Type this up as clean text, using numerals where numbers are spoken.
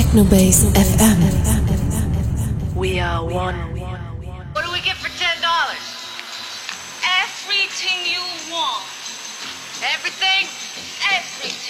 Technobase FM. We are one. What do we get for $10? Everything you want. Everything? Everything.